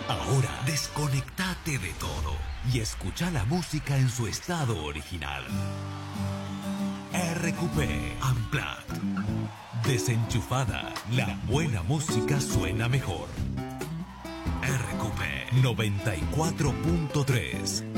Ahora, desconectate de todo y escucha la música en su estado original. RQP Unplugged. Desenchufada, la buena música suena mejor. RQP 94.3.